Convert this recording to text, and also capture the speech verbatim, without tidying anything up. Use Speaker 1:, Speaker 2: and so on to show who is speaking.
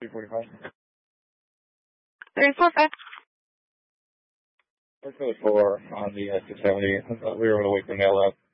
Speaker 1: three forty-five.
Speaker 2: three four five.
Speaker 1: We're code four on the uh, six seventy. We were able to wake the mail up.